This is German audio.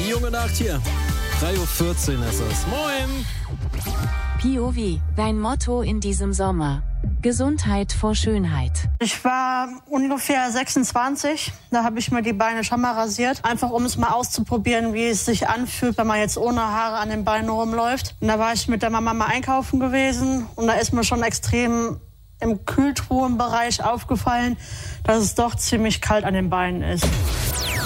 junge Nacht hier. 3:14 Uhr ist es. Moin! POV, dein Motto in diesem Sommer. Gesundheit vor Schönheit. Ich war ungefähr 26, da habe ich mir die Beine schon mal rasiert, einfach um es mal auszuprobieren, wie es sich anfühlt, wenn man jetzt ohne Haare an den Beinen rumläuft. Und da war ich mit der Mama mal einkaufen gewesen und da ist mir schon extrem im Kühltruhenbereich aufgefallen, dass es doch ziemlich kalt an den Beinen ist.